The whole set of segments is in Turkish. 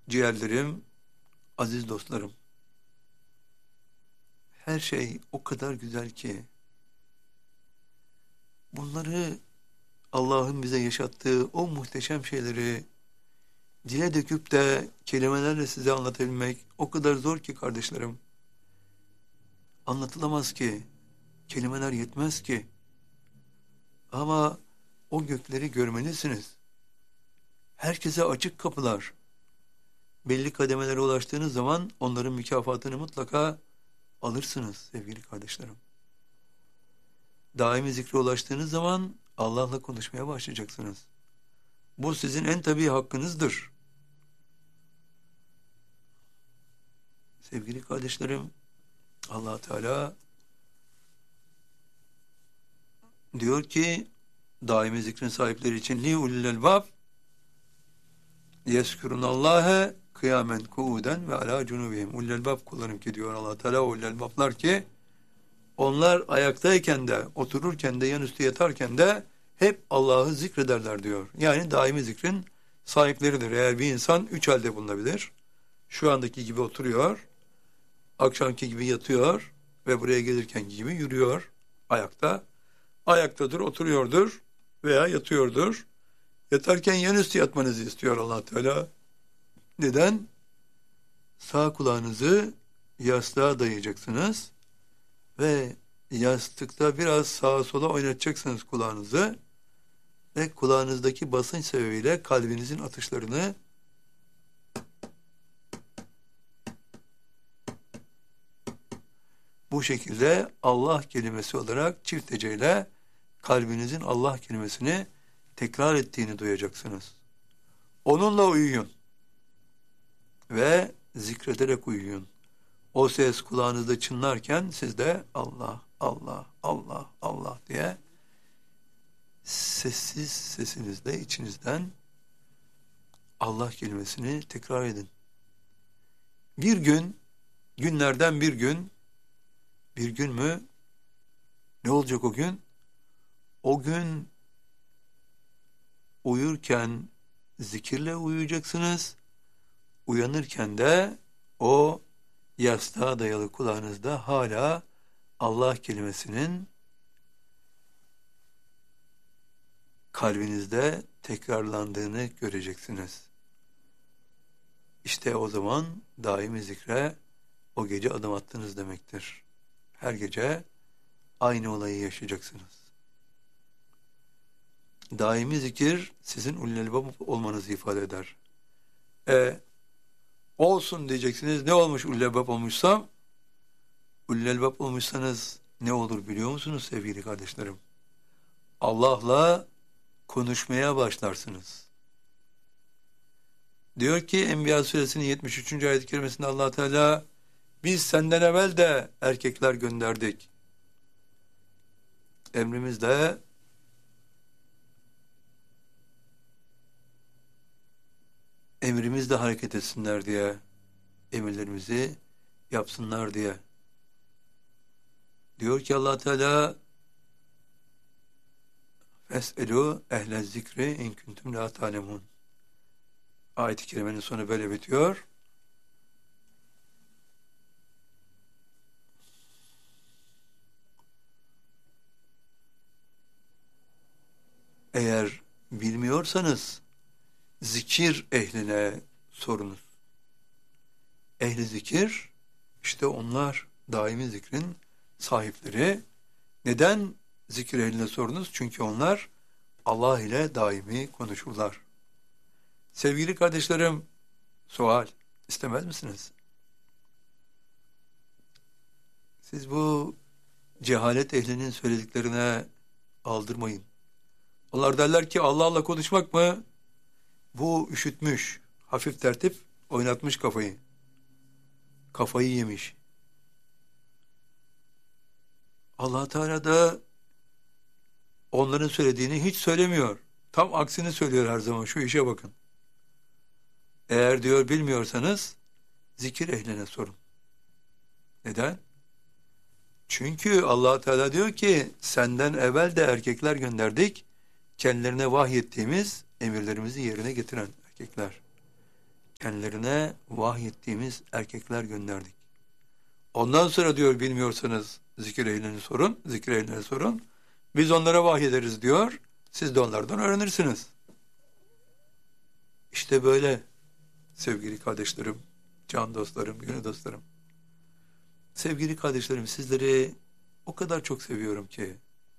ciğerlerim, aziz dostlarım, her şey o kadar güzel ki, bunları Allah'ın bize yaşattığı o muhteşem şeyleri dile döküp de kelimelerle size anlatabilmek o kadar zor ki kardeşlerim. Anlatılamaz ki, kelimeler yetmez ki. Ama o gökleri görmelisiniz. Herkese açık kapılar. Belli kademelere ulaştığınız zaman onların mükafatını mutlaka alırsınız sevgili kardeşlerim. Daimi zikre ulaştığınız zaman Allah'la konuşmaya başlayacaksınız. Bu sizin en tabii hakkınızdır. Sevgili kardeşlerim, Allah Teala diyor ki daimi zikrin sahipleri için li ulil elbab yezkurunallâhe kıyamen kuuden ve ala cunubihim. Ulil elbab kullarım ki diyor Allah Teala, ulil elbablar ki onlar ayaktayken de, otururken de, yanüstü yatarken de hep Allah'ı zikrederler diyor. Yani daimi zikrin sahipleridir. Eğer bir insan üç halde bulunabilir. Şu andaki gibi oturuyor, akşamki gibi yatıyor ve buraya gelirken gibi yürüyor ayakta. Ayaktadır, oturuyordur veya yatıyordur. Yatarken yanüstü yatmanızı istiyor Allah Teala. Neden? Sağ kulağınızı yastığa dayayacaksınız ve yastıkta biraz sağa sola oynatacaksınız kulağınızı ve kulağınızdaki basınç sebebiyle kalbinizin atışlarını bu şekilde Allah kelimesi olarak çift heceyle kalbinizin Allah kelimesini tekrar ettiğini duyacaksınız. Onunla uyuyun ve zikrederek uyuyun. O ses kulağınızda çınlarken siz de Allah, Allah, Allah, Allah diye sessiz sesinizle içinizden Allah kelimesini tekrar edin. Bir gün, günlerden bir gün mü? Ne olacak o gün? O gün uyurken zikirle uyuyacaksınız. Uyanırken de o yastığa dayalı kulağınızda hala Allah kelimesinin kalbinizde tekrarlandığını göreceksiniz. İşte o zaman daimi zikre o gece adım attınız demektir. Her gece aynı olayı yaşayacaksınız. Daimi zikir sizin ulul elbab olmanızı ifade eder. Olsun diyeceksiniz. Ne olmuş ulul elbab olmuşsam? Ulul elbab olmuşsanız ne olur biliyor musunuz sevgili kardeşlerim? Allah'la konuşmaya başlarsınız. Diyor ki Enbiya suresinin 73. ayet-i kerimesinde Allah Teala biz senden evvel de erkekler gönderdik. Emrimizle hareket etsinler diye, emirlerimizi yapsınlar diye. Diyor ki Allah Teala Fes'elû ehle zikri in kuntum la ta'lemun. Ayet-i kerimenin sonu böyle bitiyor. Eğer bilmiyorsanız zikir ehline sorunuz. Ehli zikir işte onlar daimi zikrin sahipleri. Neden zikir ehline sorunuz? Çünkü onlar Allah ile daimi konuşurlar. Sevgili kardeşlerim, sual istemez misiniz? Siz bu cehalet ehlinin söylediklerine aldırmayın. Onlar derler ki Allah'la konuşmak mı? Bu üşütmüş, hafif tertip oynatmış kafayı. Kafayı yemiş. Allah Teala da onların söylediğini hiç söylemiyor. Tam aksini söylüyor her zaman. Şu işe bakın. Eğer diyor bilmiyorsanız zikir ehline sorun. Neden? Çünkü Allah Teala diyor ki senden evvel de erkekler gönderdik. Kendilerine vahyettiğimiz emirlerimizi yerine getiren erkekler. kendilerine vahyettiğimiz erkekler gönderdik. Ondan sonra diyor bilmiyorsanız zikir ehlini sorun, zikir ehline sorun. Biz onlara vahyederiz diyor. Siz de onlardan öğrenirsiniz. İşte böyle sevgili kardeşlerim, can dostlarım, gönül dostlarım. Sevgili kardeşlerim, sizleri o kadar çok seviyorum ki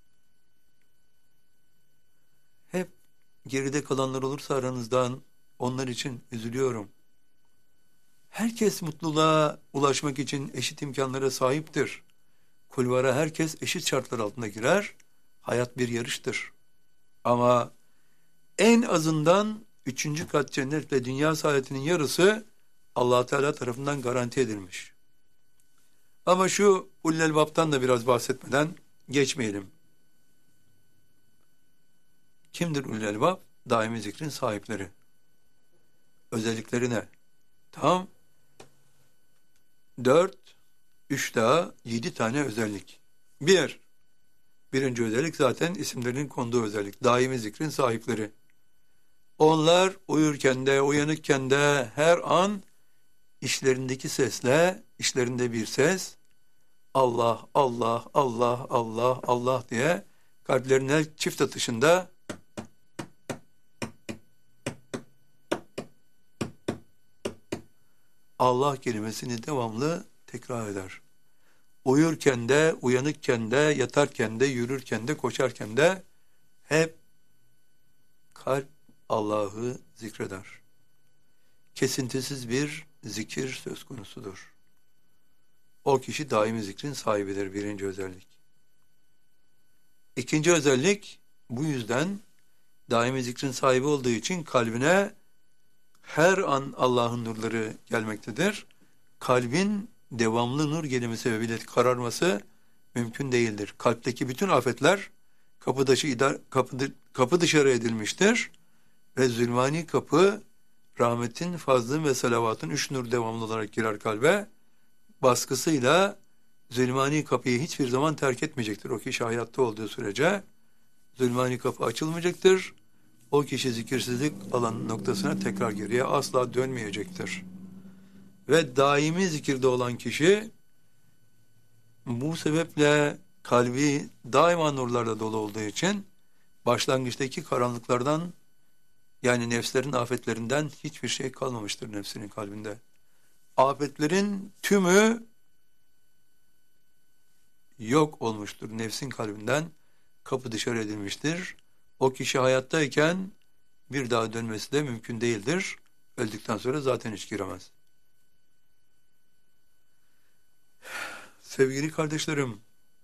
hep geride kalanlar olursa aranızdan onlar için üzülüyorum. Herkes mutluluğa ulaşmak için eşit imkanlara sahiptir. Kulvara herkes eşit şartlar altında girer. Hayat bir yarıştır. Ama en azından 3. kat cennet ve dünya saadetinin yarısı Allah Teala tarafından garanti edilmiş. Ama şu Ullelbap'tan da biraz bahsetmeden geçmeyelim. Kimdir Ullelbap? Daimi zikrin sahipleri. Özellikleri ne? Tam 4, 3 daha 7 tane özellik. Birinci özellik zaten isimlerinin konduğu özellik. Daimi zikrin sahipleri. Onlar uyurken de, uyanıkken de her an işlerindeki sesle, işlerinde bir ses, Allah, Allah, Allah, Allah, Allah diye kalplerine çift atışında Allah kelimesini devamlı tekrar eder. Uyurken de, uyanıkken de, yatarken de, yürürken de, koşarken de hep kalp Allah'ı zikreder. Kesintisiz bir zikir söz konusudur. O kişi daimi zikrin sahibidir, birinci özellik. İkinci özellik, bu yüzden daimi zikrin sahibi olduğu için kalbine her an Allah'ın nurları gelmektedir. Kalbin devamlı nur gelimi sebebiyle kararması mümkün değildir. Kalpteki bütün afetler kapı dışarı edilmiştir ve zulmani kapı rahmetin, fazlın ve salavatın 3 nur devamlı olarak girer kalbe. Baskısıyla zulmani kapıyı hiçbir zaman terk etmeyecektir. O kişi hayatta olduğu sürece zulmani kapı açılmayacaktır. O kişi zikirsizlik alan noktasına tekrar geriye asla dönmeyecektir. Ve daimi zikirde olan kişi bu sebeple kalbi daima nurlarla dolu olduğu için başlangıçtaki karanlıklardan, yani nefslerin afetlerinden hiçbir şey kalmamıştır nefsinin kalbinde. Afetlerin tümü yok olmuştur nefsin kalbinden, kapı dışarı edilmiştir. O kişi hayattayken bir daha dönmesi de mümkün değildir. Öldükten sonra zaten hiç giremez. Sevgili kardeşlerim,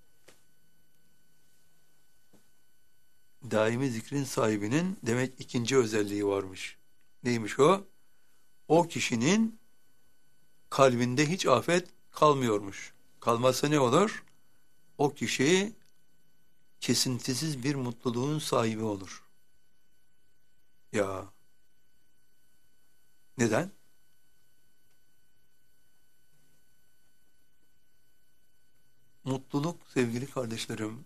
daimi zikrin sahibinin demek ikinci özelliği varmış. Neymiş o? O kişinin kalbinde hiç afet kalmıyormuş. Kalmazsa ne olur? O kişi kesintisiz bir mutluluğun sahibi olur. Ya, neden? Mutluluk sevgili kardeşlerim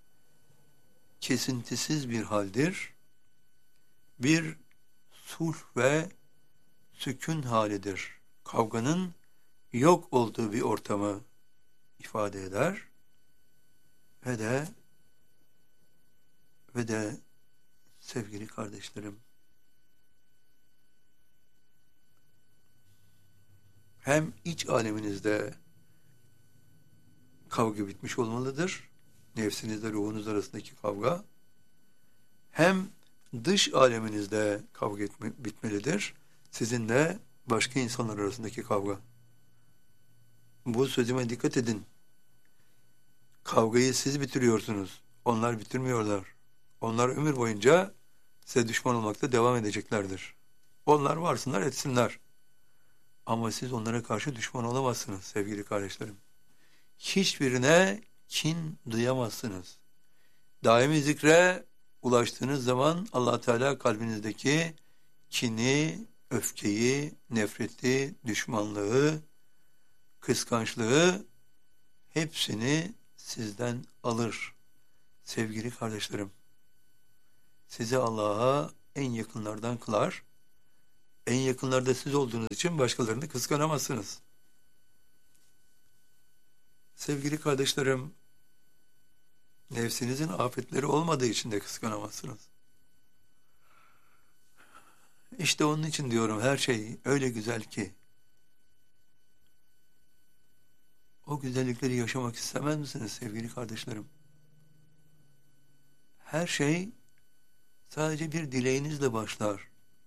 kesintisiz bir haldir. Bir sulh ve sükun halidir. Kavganın yok olduğu bir ortamı ifade eder ve de sevgili kardeşlerim hem iç aleminizde kavga bitmiş olmalıdır. Nefsinizle ruhunuz arasındaki kavga. Hem dış aleminizde kavga bitmelidir. Sizinle başka insanlar arasındaki kavga. Bu sözüme dikkat edin. Kavgayı siz bitiriyorsunuz. Onlar bitirmiyorlar. Onlar ömür boyunca size düşman olmakta devam edeceklerdir. Onlar varsınlar etsinler. Ama siz onlara karşı düşman olamazsınız sevgili kardeşlerim. Hiçbirine kin duyamazsınız. Daimi zikre ulaştığınız zaman Allah Teala kalbinizdeki kini, öfkeyi, nefreti, düşmanlığı, kıskançlığı hepsini sizden alır. Sevgili kardeşlerim, sizi Allah'a en yakınlardan kılar. En yakınlarda siz olduğunuz için başkalarını kıskanamazsınız. Sevgili kardeşlerim, nefsinizin afetleri olmadığı için de kıskanamazsınız. İşte onun için diyorum, her şey öyle güzel ki, o güzellikleri yaşamak istemez misiniz sevgili kardeşlerim? Her şey sadece bir dileğinizle başlar.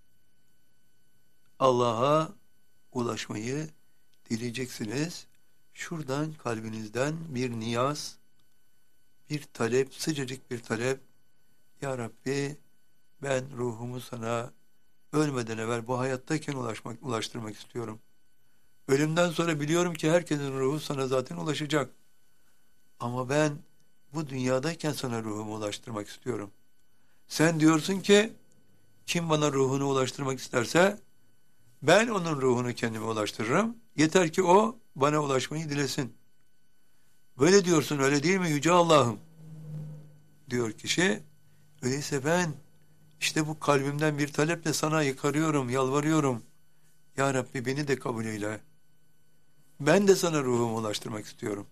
Allah'a ulaşmayı dileyeceksiniz. Şuradan, kalbinizden bir niyaz, bir talep, sıcacık bir talep. Ya Rabbi, ben ruhumu sana ölmeden evvel bu hayattayken ulaştırmak istiyorum. Ölümden sonra biliyorum ki herkesin ruhu sana zaten ulaşacak. Ama ben bu dünyadayken sana ruhumu ulaştırmak istiyorum. Sen diyorsun ki, kim bana ruhunu ulaştırmak isterse, ben onun ruhunu kendime ulaştırırım. Yeter ki o bana ulaşmayı dilesin. Böyle diyorsun, öyle değil mi Yüce Allah'ım? Diyor kişi. Öyleyse ben işte bu kalbimden bir taleple sana yıkarıyorum, yalvarıyorum. Ya Rabbi, beni de kabul eyle. Ben de sana ruhumu ulaştırmak istiyorum.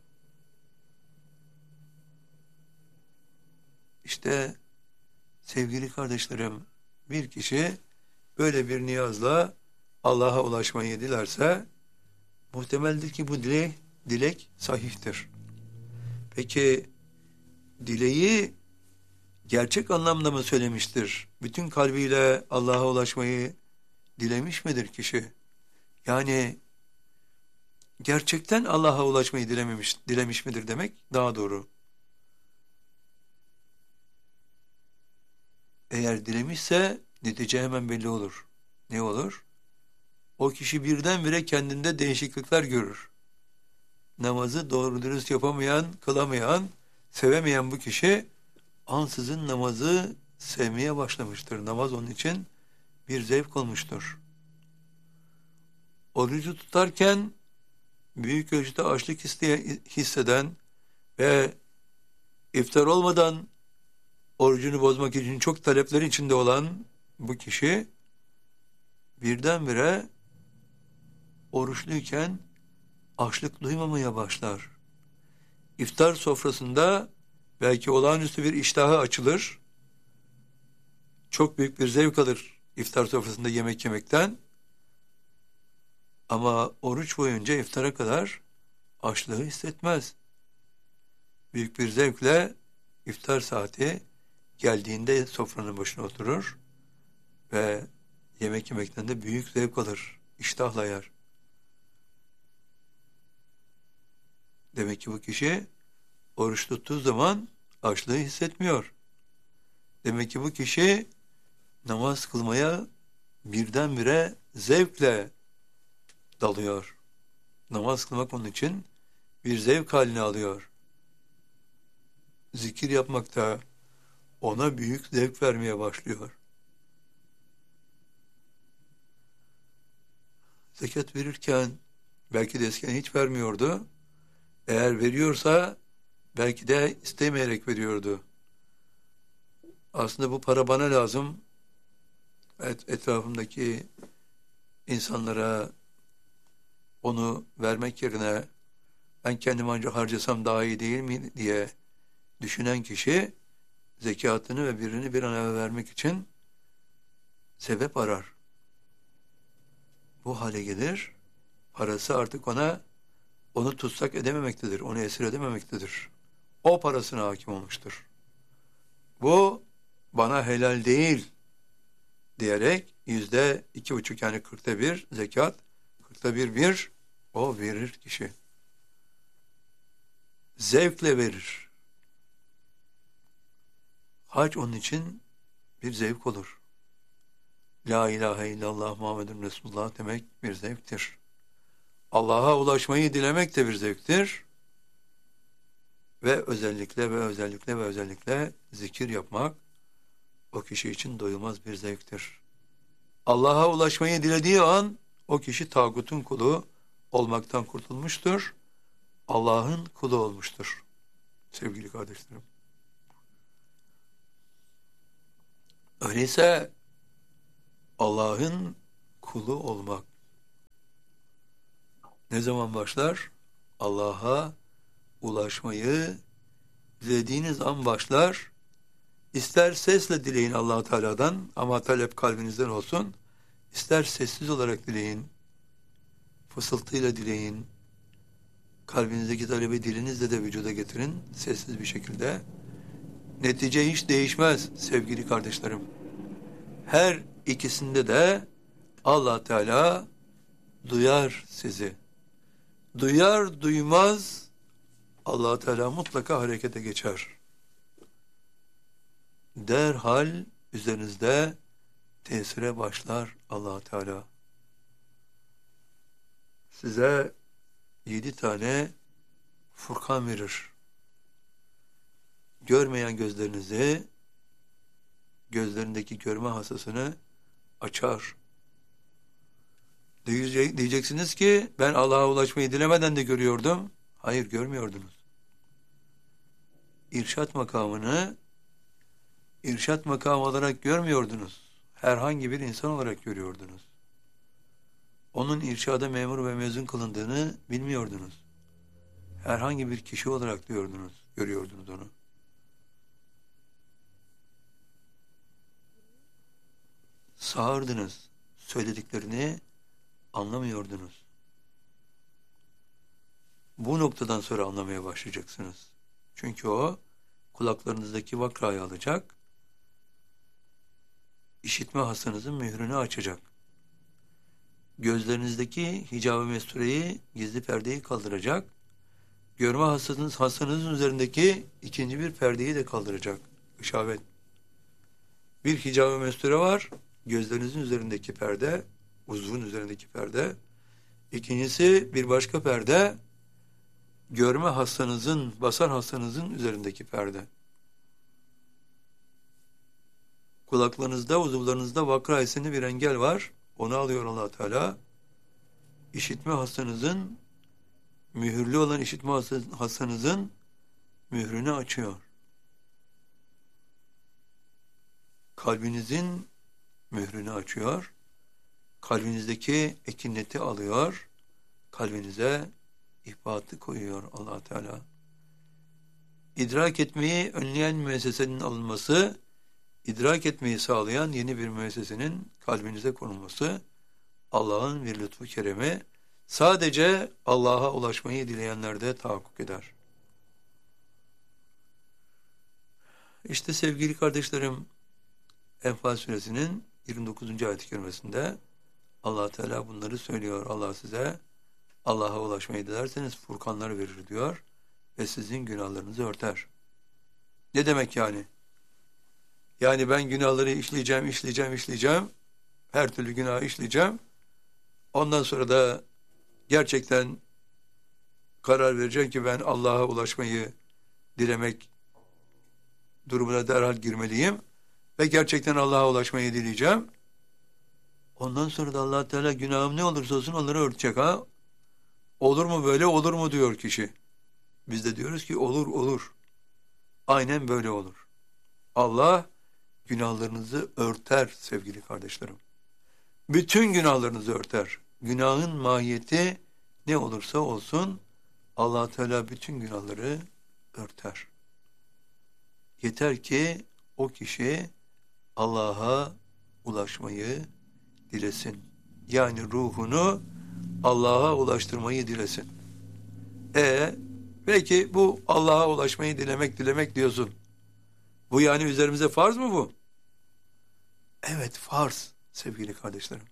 İşte sevgili kardeşlerim, bir kişi böyle bir niyazla Allah'a ulaşmayı dilerse, muhtemeldir ki bu dilek sahihtir. Peki dileği gerçek anlamda mı söylemiştir? Bütün kalbiyle Allah'a ulaşmayı dilemiş midir kişi? Yani gerçekten Allah'a ulaşmayı dilemiş midir demek daha doğru. Eğer dilemişse netice hemen belli olur. Ne olur? O kişi birdenbire kendinde değişiklikler görür. Namazı doğru dürüst yapamayan, kılamayan, sevemeyen bu kişi ansızın namazı sevmeye başlamıştır. Namaz onun için bir zevk olmuştur. Orucu tutarken büyük ölçüde açlık hisseden ve iftar olmadan orucunu bozmak için çok taleplerin içinde olan bu kişi birdenbire oruçluyken açlık duymamaya başlar. İftar sofrasında belki olağanüstü bir iştahı açılır. Çok büyük bir zevk alır iftar sofrasında yemek yemekten. Ama oruç boyunca iftara kadar açlığı hissetmez. Büyük bir zevkle iftar saati geldiğinde sofranın başına oturur ve yemek yemekten de büyük zevk alır, iştahla yer. Demek ki bu kişi oruç tuttuğu zaman açlığı hissetmiyor. Demek ki bu kişi namaz kılmaya birdenbire zevkle dalıyor. Namaz kılmak onun için bir zevk haline alıyor. Zikir yapmak da ona büyük zevk vermeye başlıyor. Zekat verirken belki de eskiden hiç vermiyordu. Eğer veriyorsa belki de istemeyerek veriyordu. Aslında bu para bana lazım. Etrafımdaki insanlara onu vermek yerine ben kendim ancak harcasam daha iyi değil mi diye düşünen kişi zekatını ve birini bir an evvel vermek için sebep arar. Bu hale gelir. Parası artık onu tutsak edememektedir. Onu esir edememektedir. O parasına hakim olmuştur. Bu bana helal değil diyerek %2,5 yani 1/40 zekat, 1/40 o verir kişi. Zevkle verir. Hac onun için bir zevk olur. La ilahe illallah Muhammedun Resulullah demek bir zevktir. Allah'a ulaşmayı dilemek de bir zevktir. Ve özellikle zikir yapmak o kişi için doyulmaz bir zevktir. Allah'a ulaşmayı dilediği an o kişi tağutun kulu olmaktan kurtulmuştur. Allah'ın kulu olmuştur. Sevgili kardeşlerim. Öyleyse Allah'ın kulu olmak. Ne zaman başlar? Allah'a ulaşmayı dilediğiniz an başlar. İster sesle dileyin Allah Teala'dan ama talep kalbinizden olsun. İster sessiz olarak dileyin, fısıltıyla dileyin. Kalbinizdeki talebi dilinizle de vücuda getirin, sessiz bir şekilde. Netice hiç değişmez sevgili kardeşlerim. Her ikisinde de Allah Teala duyar sizi. Duyar duymaz Allah Teala mutlaka harekete geçer. Derhal üzerinizde tesire başlar Allah Teala. Size 7 tane Furkan verir. Görmeyen gözlerinizi, gözlerindeki görme hasasını açar. Diyeceksiniz ki ben Allah'a ulaşmayı dilemeden de görüyordum. Hayır, görmüyordunuz. İrşat makamını irşat makamı olarak görmüyordunuz. Herhangi bir insan olarak görüyordunuz. Onun irşada memur ve mezun kılındığını bilmiyordunuz. Herhangi bir kişi olarak görüyordunuz onu. Sağırdınız. Söylediklerini anlamıyordunuz. Bu noktadan sonra anlamaya başlayacaksınız. Çünkü o kulaklarınızdaki vakrayı alacak, işitme hasanızın mührünü açacak. Gözlerinizdeki hicab-ı mestureyi, gizli perdeyi kaldıracak. Görme hasanızın üzerindeki ikinci bir perdeyi de kaldıracak. İşaret. Bir hicab-ı mesture var. Gözlerinizin üzerindeki perde, uzvun üzerindeki perde. İkincisi bir başka perde, görme hastanızın, basar hastanızın üzerindeki perde. Kulaklarınızda, uzuvlarınızda vakra isimli bir engel var. Onu alıyor Allah Teala. İşitme hastanızın, mühürlü olan işitme hastanızın mührünü açıyor. Kalbinizin mührünü açıyor. Kalbinizdeki ekineti alıyor. Kalbinize ihbatı koyuyor Allah Teala. İdrak etmeyi önleyen müessesenin alınması, idrak etmeyi sağlayan yeni bir müessesenin kalbinize konulması, Allah'ın bir lütfu keremi, sadece Allah'a ulaşmayı dileyenlerde tahakkuk eder. İşte sevgili kardeşlerim, Enfal suresinin 29. ayet-i kerimesinde Allah Teala bunları söylüyor. Allah size Allah'a ulaşmayı dilerseniz furkanları verir diyor ve sizin günahlarınızı örter. Ne demek yani? Yani ben günahları işleyeceğim. Her türlü günahı işleyeceğim. Ondan sonra da gerçekten karar vereceğim ki ben Allah'a ulaşmayı dilemek durumuna derhal girmeliyim. Ve gerçekten Allah'a ulaşmayı dileyeceğim. Ondan sonra da Allah Teala günahım ne olursa olsun onları örtecek ha. Olur mu böyle, olur mu diyor kişi. Biz de diyoruz ki olur. Aynen böyle olur. Allah günahlarınızı örter sevgili kardeşlerim. Bütün günahlarınızı örter. Günahın mahiyeti ne olursa olsun Allah Teala bütün günahları örter. Yeter ki o kişi Allah'a ulaşmayı dilesin. Yani ruhunu Allah'a ulaştırmayı dilesin. Peki bu Allah'a ulaşmayı dilemek diyorsun. Bu yani üzerimize farz mı bu? Evet, farz sevgili kardeşlerim.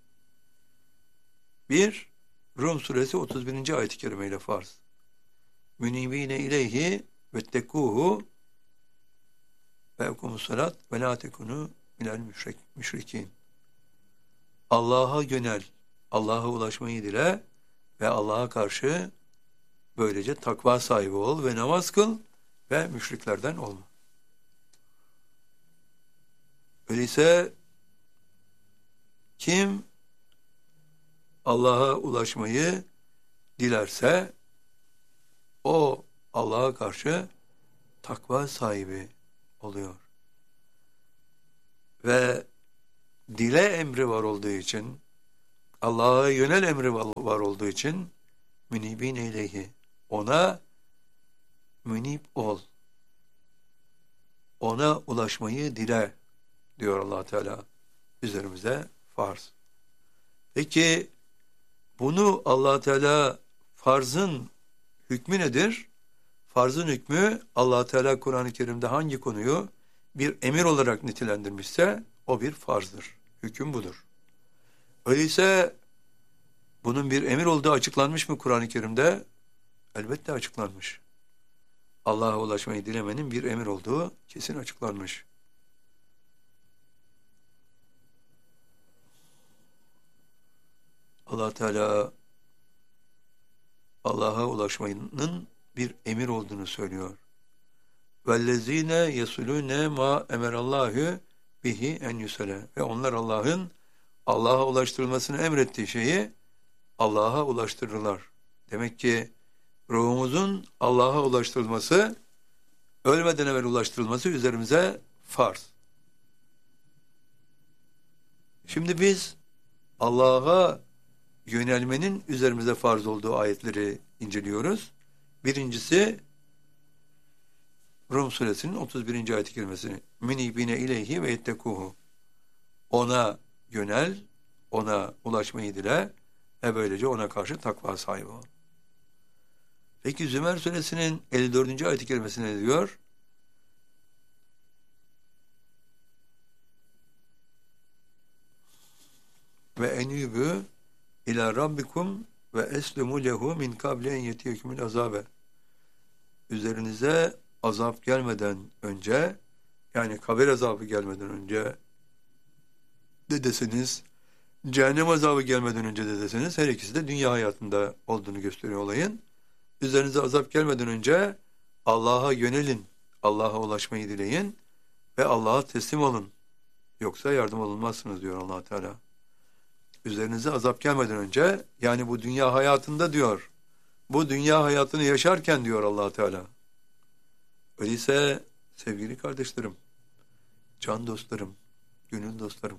1 Rum suresi 31. ayet-i kerimeyle farz. Münibine ileyhi vettekuhu ve ekumus salat ve la tekunu minel müşrikin. Allah'a yönel, Allah'a ulaşmayı dile ve Allah'a karşı böylece takva sahibi ol ve namaz kıl ve müşriklerden olma. Öyleyse kim Allah'a ulaşmayı dilerse o Allah'a karşı takva sahibi oluyor. Ve dile emri var olduğu için Allah'a yönel emri var olduğu için münibin ileyhi. Ona münip ol. Ona ulaşmayı dile diyor Allah Teala. Üzerimize farz. Peki bunu Allah Teala farzın hükmü nedir? Farzın hükmü Allah Teala Kur'an-ı Kerim'de hangi konuyu bir emir olarak nitelendirmişse o bir farzdır. Hüküm budur. Öyleyse bunun bir emir olduğu açıklanmış mı Kur'an-ı Kerim'de? Elbette açıklanmış. Allah'a ulaşmayı dilemenin bir emir olduğu kesin açıklanmış. Allah Teala Allah'a ulaşmanın bir emir olduğunu söylüyor. وَالَّذ۪ينَ يَسُلُونَ مَا اَمَرَ bihi en yusale. Ve onlar Allah'a ulaştırılmasını emrettiği şeyi Allah'a ulaştırırlar. Demek ki ruhumuzun Allah'a ulaştırılması, ölmeden evvel ulaştırılması üzerimize farz. Şimdi biz Allah'a yönelmenin üzerimize farz olduğu ayetleri inceliyoruz. Birincisi Rum suresinin 31. ayet-i kerimesi. Münibine ileyhi ve yettekuhu. Ona yönel, ona ulaşmayı dile ve böylece ona karşı takva sahibi ol. Peki Zümer suresinin 54. ayet-i kerimesi ne diyor? Ve enübü ila rabbikum ve eslimu lehu min kable en yetiyekumul azabe. Üzerinize azap gelmeden önce, yani kabir azabı gelmeden önce de deseniz, cehennem azabı gelmeden önce de deseniz, her ikisi de dünya hayatında olduğunu gösteriyor olayın. Üzerinize azap gelmeden önce Allah'a yönelin, Allah'a ulaşmayı dileyin ve Allah'a teslim olun. Yoksa yardım olunmazsınız diyor Allah Teala. Üzerinize azap gelmeden önce, yani bu dünya hayatında diyor, bu dünya hayatını yaşarken diyor Allah Teala. Öyleyse sevgili kardeşlerim, can dostlarım, gönül dostlarım,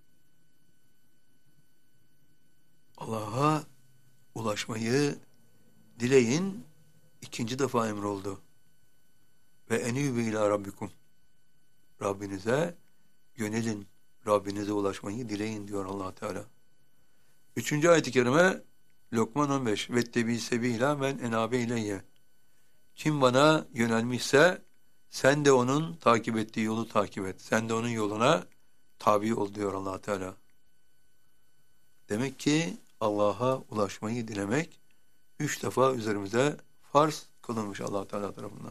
Allah'a ulaşmayı dileyin, ikinci defa emroldu. Ve enübü ila rabbikum. Rabbinize yönelin, Rabbinize ulaşmayı dileyin diyor Allah Teala. Üçüncü ayet-i kerime Lokman 15. Vettebi sebila men enabe ileyye. Kim bana yönelmişse sen de onun takip ettiği yolu takip et. Sen de onun yoluna tabi ol diyor Allah Teala. Demek ki Allah'a ulaşmayı dilemek 3 defa üzerimize farz kılınmış Allah Teala tarafından.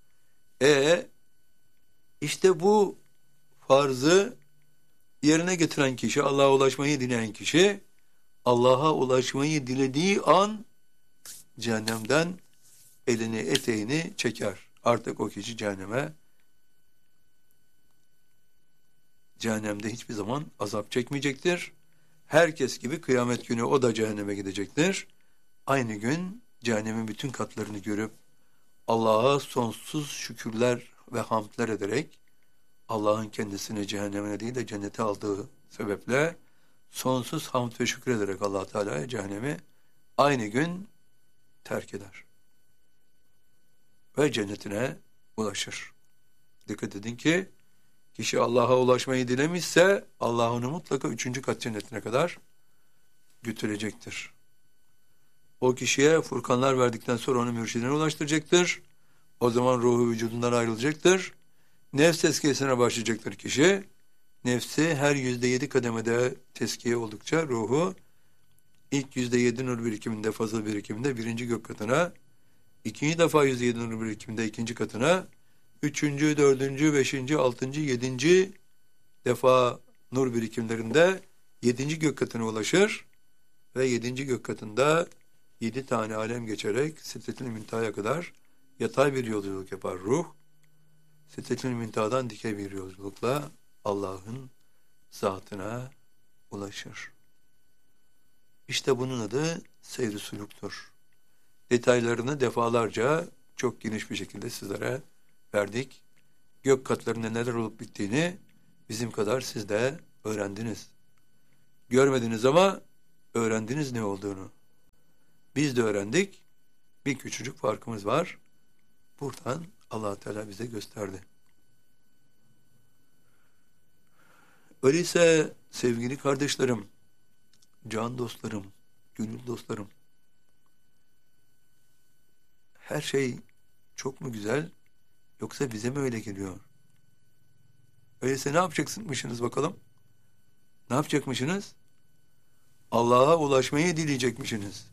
İşte bu farzı yerine getiren kişi, Allah'a ulaşmayı dileyen kişi, Allah'a ulaşmayı dilediği an cehennemden elini eteğini çeker. Artık o kişi cehennemde hiçbir zaman azap çekmeyecektir. Herkes gibi kıyamet günü o da cehenneme gidecektir. Aynı gün cehennemin bütün katlarını görüp Allah'a sonsuz şükürler ve hamdler ederek Allah'ın kendisini cehenneme değil de cennete aldığı sebeple sonsuz hamd ve şükür ederek Allah Teala'ya cehennemi aynı gün terk eder. Ve cennetine ulaşır. Dikkat edin ki kişi Allah'a ulaşmayı dilemişse Allah onu mutlaka 3. kat cennetine kadar götürecektir. O kişiye furkanlar verdikten sonra onu mürşidine ulaştıracaktır. O zaman ruhu vücudundan ayrılacaktır. Nefs tezkiyesine başlayacaktır kişi. Nefsi her %7 kademede tezkiye oldukça ruhu ilk %7 nur birikiminde, fazıl birikiminde 1. gök katına, ikinci defa %7 nur birikiminde 2. katına, 3., 4., 5., 6., 7. defa nur birikimlerinde 7. gök katına ulaşır ve 7. gök katında 7 tane alem geçerek Sidretül Müntaha'ya kadar yatay bir yolculuk yapar ruh. Sidretül Müntaha'dan dikey bir yolculukla Allah'ın zatına ulaşır. İşte bunun adı seyr-i suluktur. Detaylarını defalarca çok geniş bir şekilde sizlere verdik. Gök katlarında neler olup bittiğini bizim kadar siz de öğrendiniz. Görmediniz ama öğrendiniz ne olduğunu. Biz de öğrendik. Bir küçücük farkımız var. Buradan Allah Teala bize gösterdi. Öyleyse sevgili kardeşlerim, can dostlarım, gönül dostlarım, her şey çok mu güzel yoksa bize mi öyle geliyor? Öyleyse ne yapacaksınız bakalım? Ne yapacakmışsınız? Allah'a ulaşmayı dileyecekmişsiniz.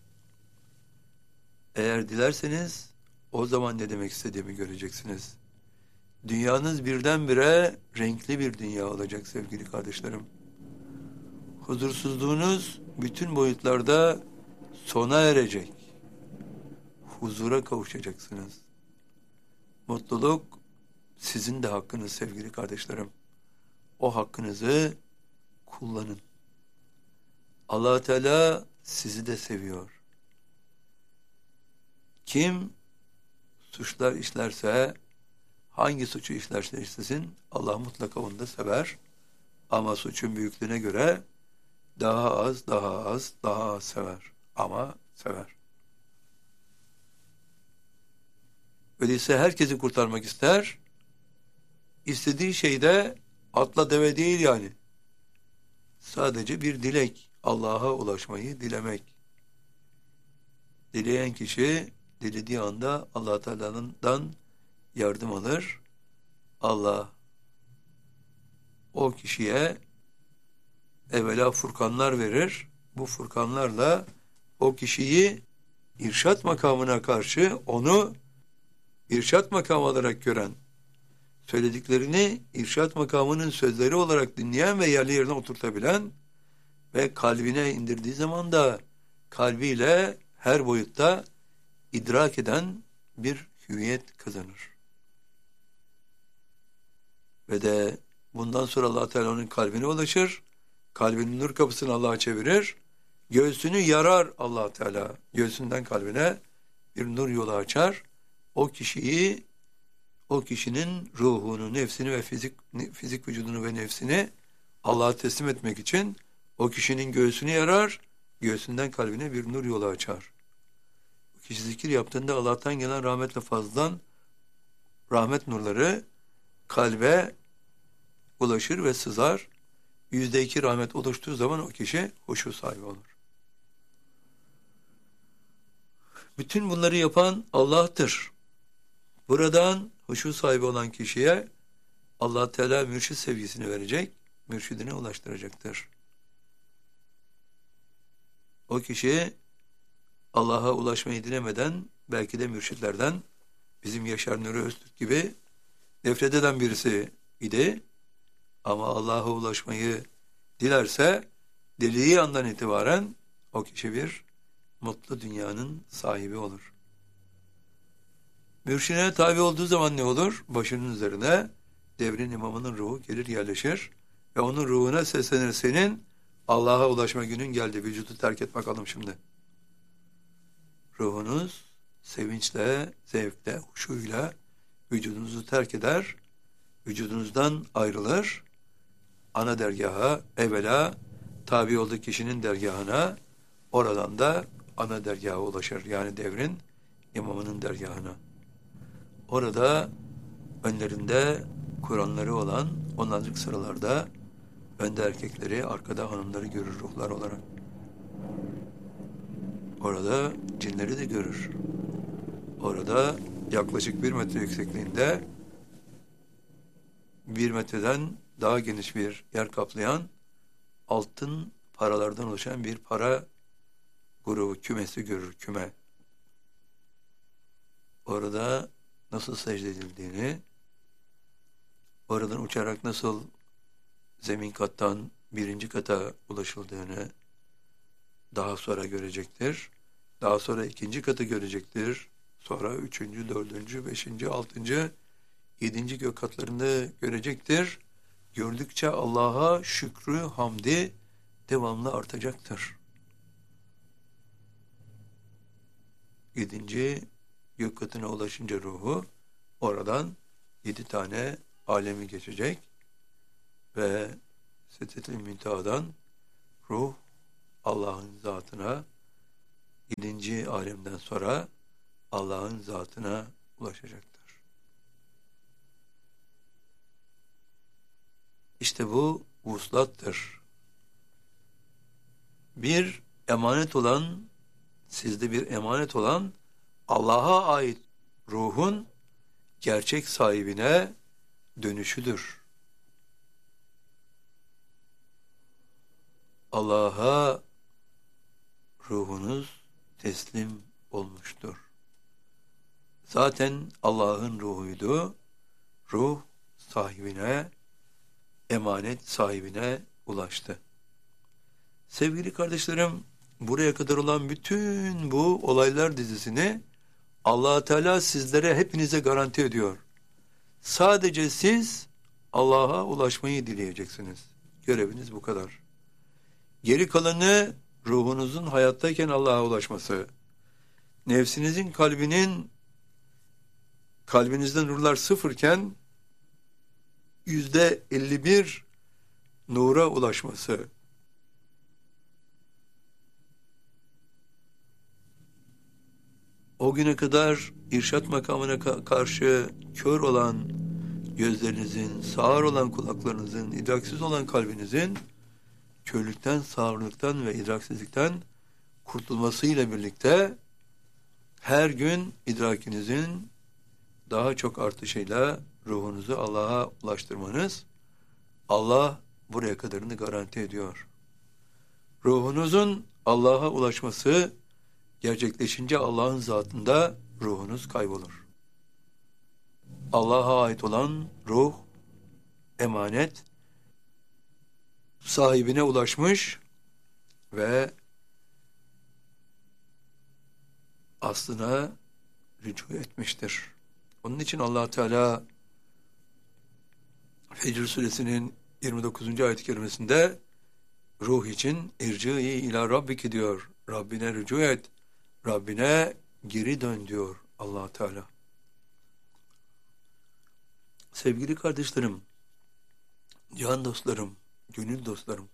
Eğer dilerseniz o zaman ne demek istediğimi göreceksiniz. Dünyanız birdenbire renkli bir dünya olacak sevgili kardeşlerim. Huzursuzluğunuz bütün boyutlarda sona erecek. Huzura kavuşacaksınız. Mutluluk sizin de hakkınız sevgili kardeşlerim. O hakkınızı kullanın. Allah Teala sizi de seviyor. Kim suçlar işlerse, hangi suçu işlerse işlesin, Allah mutlaka onu da sever. Ama suçun büyüklüğüne göre daha az, daha az, daha az sever. Ama sever. Öyleyse herkesi kurtarmak ister. İstediği şey de atla deve değil yani. Sadece bir dilek. Allah'a ulaşmayı dilemek. Dileyen kişi dilediği anda Allah Teala'dan yardım alır. Allah o kişiye evvela furkanlar verir. Bu furkanlarla o kişiyi irşat makamına karşı onu irşat makamı olarak gören, söylediklerini irşat makamının sözleri olarak dinleyen ve yerli yerine oturtabilen ve kalbine indirdiği zaman da kalbiyle her boyutta idrak eden bir hüviyet kazanır. Ve de bundan sonra Allah Teala onun kalbine ulaşır. Kalbinin nur kapısını Allah'a çevirir. Göğsünü yarar Allah Teala. Göğsünden kalbine bir nur yolu açar. O kişiyi, o kişinin ruhunu, nefsini ve fizik vücudunu ve nefsini Allah'a teslim etmek için o kişinin göğsünü yarar. Göğsünden kalbine bir nur yolu açar. O kişi zikir yaptığında Allah'tan gelen rahmetle fazladan rahmet nurları kalbe ulaşır ve sızar. %2 rahmet oluştuğu zaman o kişi huşu sahibi olur. Bütün bunları yapan Allah'tır. Buradan huşu sahibi olan kişiye Allah Teala mürşid sevgisini verecek, mürşidine ulaştıracaktır. O kişi Allah'a ulaşmayı dilemeden belki de mürşitlerden bizim Yaşar Nuri Öztürk gibi nefret eden birisi idi. Ama Allah'a ulaşmayı dilerse dilediği andan itibaren o kişi bir mutlu dünyanın sahibi olur. Mürşidine tabi olduğu zaman ne olur? Başının üzerine devrin imamının ruhu gelir yerleşir ve onun ruhuna seslenir, senin Allah'a ulaşma günün geldi, vücudu terk et bakalım şimdi. Ruhunuz sevinçle, zevkle, huşuyla vücudunuzu terk eder, vücudunuzdan ayrılır, ana dergaha, evvela tabi olduğu kişinin dergahına, oradan da ana dergaha ulaşır. Yani devrin imamının dergahına. Orada önlerinde Kur'anları olan onlarcık sıralarda önde erkekleri, arkada hanımları görür ruhlar olarak. Orada cinleri de görür. Orada yaklaşık 1 metre yüksekliğinde 1 metreden daha geniş bir yer kaplayan altın paralardan oluşan bir para grubu, kümesi görür, küme. Orada nasıl secde edildiğini, oradan uçarak nasıl zemin kattan 1. kata ulaşıldığını daha sonra görecektir. Daha sonra 2. katı görecektir. Sonra 3., 4., 5., 6., 7. gök katlarını görecektir. Gördükçe Allah'a şükrü, hamdi devamlı artacaktır. 7. gök katına ulaşınca ruhu oradan 7 tane alemi geçecek ve Sidret-i Münteha'dan ruh Allah'ın zatına, 7. alemden sonra Allah'ın zatına ulaşacaktır. İşte bu vuslattır. Bir emanet olan, sizde bir emanet olan Allah'a ait ruhun gerçek sahibine dönüşüdür. Allah'a ruhunuz teslim olmuştur. Zaten Allah'ın ruhuydu. Ruh sahibine, emanet sahibine ulaştı. Sevgili kardeşlerim, buraya kadar olan bütün bu olaylar dizisini Allah Teala sizlere, hepinize garanti ediyor. Sadece siz Allah'a ulaşmayı dileyeceksiniz. Göreviniz bu kadar. Geri kalanı ruhunuzun hayattayken Allah'a ulaşması, nefsinizin kalbinizde nurlar sıfırken %51 nura ulaşması, o güne kadar irşat makamına karşı kör olan gözlerinizin, sağır olan kulaklarınızın, idraksiz olan kalbinizin körlükten, sağırlıktan ve idraksizlikten kurtulmasıyla birlikte her gün idrakinizin daha çok artışıyla ruhunuzu Allah'a ulaştırmanız, Allah buraya kadarını garanti ediyor. Ruhunuzun Allah'a ulaşması gerçekleşince Allah'ın zatında ruhunuz kaybolur. Allah'a ait olan ruh, emanet, sahibine ulaşmış ve aslına rücu etmiştir. Onun için Allah Teala Fecr suresinin 29. ayet-i kerimesinde ruh için irci'i ila rabbiki diyor. Rabbine rücu et. Rabbine geri dön diyor Allah Teala. Sevgili kardeşlerim, can dostlarım, gönül dostlarım,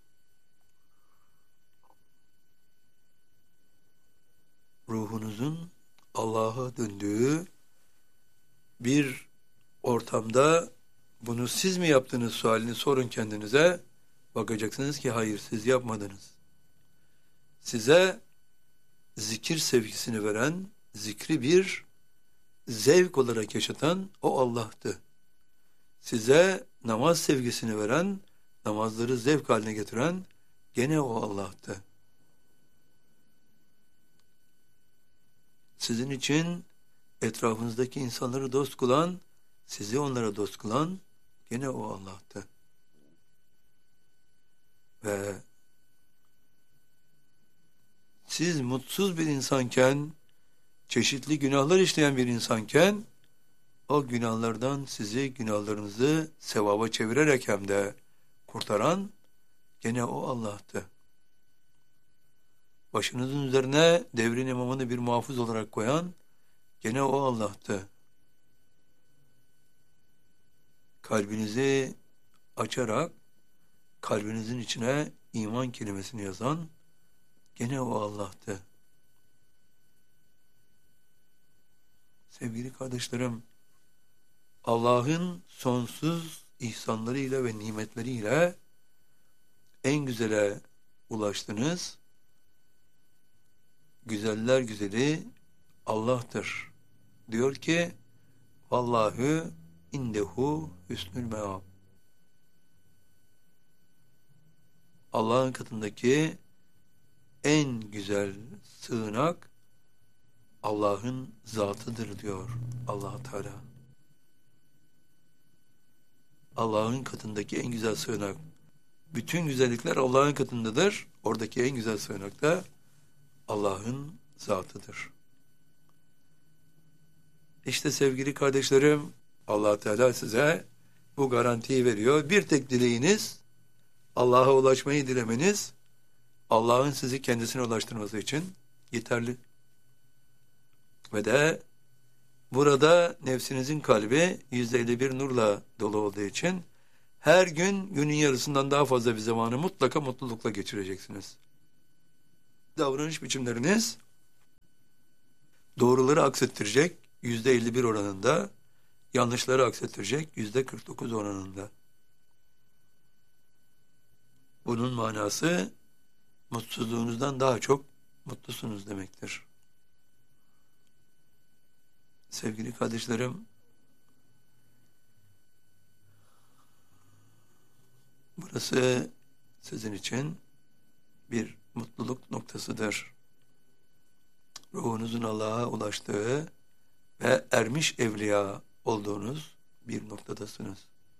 ruhunuzun Allah'a döndüğü bir ortamda bunu siz mi yaptınız sualini sorun kendinize. Bakacaksınız ki hayır, siz yapmadınız. Size zikir sevgisini veren, zikri bir zevk olarak yaşatan o Allah'tı. Size namaz sevgisini veren, namazları zevk haline getiren gene o Allah'tı. Sizin için etrafınızdaki insanları dost kılan, sizi onlara dost kılan gene o Allah'tı. Ve siz mutsuz bir insanken, çeşitli günahlar işleyen bir insanken, o günahlardan sizi, günahlarınızı sevaba çevirerek hem de kurtaran gene o Allah'tı. Başınızın üzerine devrin imamını bir muhafız olarak koyan gene o Allah'tı. Kalbinizi açarak kalbinizin içine iman kelimesini yazan gene o Allah'tı. Sevgili kardeşlerim, Allah'ın sonsuz ihsanlarıyla ve nimetleriyle en güzele ulaştınız. Güzeller güzeli Allah'tır. Diyor ki, Vallahu indehu hüsnül meab. Allah'ın katındaki en güzel sığınak Allah'ın zatıdır diyor Allah Teala. Allah'ın katındaki en güzel sığınak. Bütün güzellikler Allah'ın katındadır. Oradaki en güzel sığınak da Allah'ın zatıdır. İşte sevgili kardeşlerim, Allah Teala size bu garantiyi veriyor. Bir tek dileğiniz, Allah'a ulaşmayı dilemeniz, Allah'ın sizi kendisine ulaştırması için yeterli. Ve de burada nefsinizin kalbi %51 nurla dolu olduğu için her gün günün yarısından daha fazla bir zamanı mutlaka mutlulukla geçireceksiniz. davranış biçimleriniz doğruları aksettirecek %51 oranında, yanlışları aksettirecek %49 oranında. Bunun manası mutsuzluğunuzdan daha çok mutlusunuz demektir. Sevgili kardeşlerim, burası sizin için bir mutluluk noktasıdır. Ruhunuzun Allah'a ulaştığı ve ermiş evliya olduğunuz bir noktadasınız.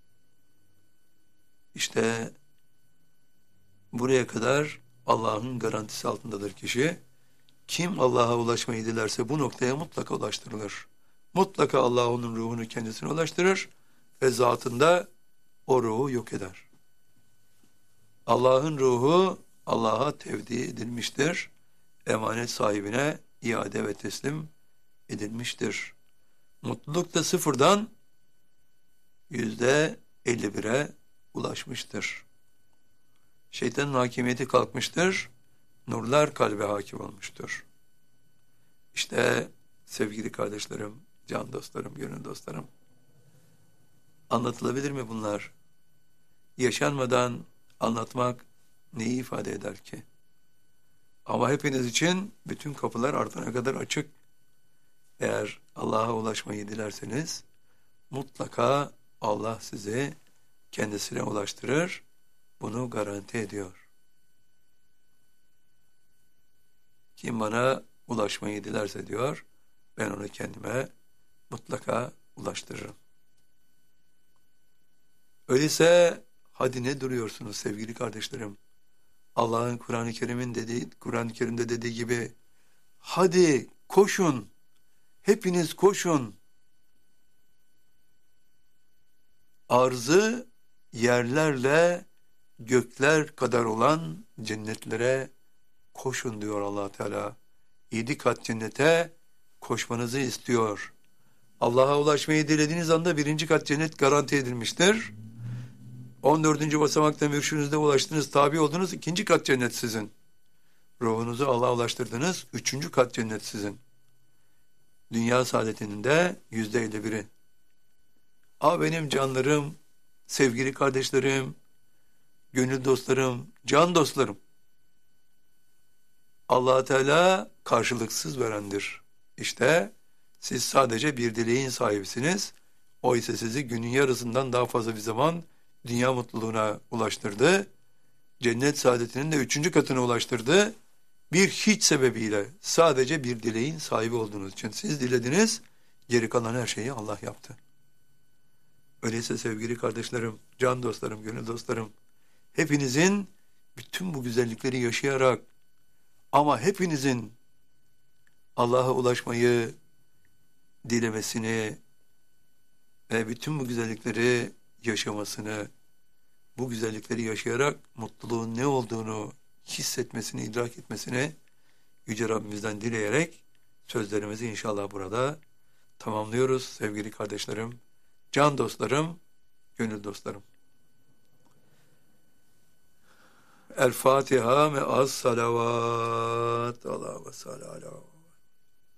İşte buraya kadar Allah'ın garantisi altındadır kişi. Kim Allah'a ulaşmayı dilerse bu noktaya mutlaka ulaştırılır. Mutlaka Allah onun ruhunu kendisine ulaştırır ve zatında o ruhu yok eder. Allah'ın ruhu Allah'a tevdi edilmiştir. Emanet sahibine iade ve teslim edilmiştir. Mutluluk da sıfırdan %51'e ulaşmıştır. Şeytanın hakimiyeti kalkmıştır. Nurlar kalbe hakim olmuştur. İşte sevgili kardeşlerim, can dostlarım, gönül dostlarım. Anlatılabilir mi bunlar? Yaşanmadan anlatmak neyi ifade eder ki? Ama hepiniz için bütün kapılar ardına kadar açık. Eğer Allah'a ulaşmayı dilerseniz mutlaka Allah sizi kendisine ulaştırır. Bunu garanti ediyor. Kim bana ulaşmayı dilerse diyor, ben onu kendime mutlaka ulaştırırım. Öyleyse hadi ne duruyorsunuz sevgili kardeşlerim? Allah'ın Kur'an-ı Kerim'de dediği gibi hadi koşun, hepiniz koşun. Arzı yerlerle gökler kadar olan cennetlere koşun diyor Allah Teala. 7 kat cennete koşmanızı istiyor. Allah'a ulaşmayı dilediğiniz anda 1. kat cennet garanti edilmiştir. 14. basamakta mürşidinizde ulaştınız, tabi oldunuz, 2. kat cennet sizin. Ruhunuzu Allah'a ulaştırdınız, 3. kat cennet sizin. Dünya saadetinin de %51'i. Benim canlarım, sevgili kardeşlerim, gönül dostlarım, can dostlarım. Allah Teala karşılıksız verendir. İşte siz sadece bir dileğin sahibisiniz. O ise sizi günün yarısından daha fazla bir zaman dünya mutluluğuna ulaştırdı. Cennet saadetinin de 3. katına ulaştırdı. Bir hiç sebebiyle sadece bir dileğin sahibi olduğunuz için siz dilediniz, geri kalan her şeyi Allah yaptı. Öyleyse sevgili kardeşlerim, can dostlarım, gönül dostlarım, hepinizin bütün bu güzellikleri yaşayarak ama hepinizin Allah'a ulaşmayı dilemesini ve bütün bu güzellikleri yaşamasını, bu güzellikleri yaşayarak mutluluğun ne olduğunu hissetmesini, idrak etmesini Yüce Rabbimizden dileyerek sözlerimizi inşallah burada tamamlıyoruz sevgili kardeşlerim, can dostlarım, gönül dostlarım. El Fatiha ve az salavat. Allah'a ve sallallahu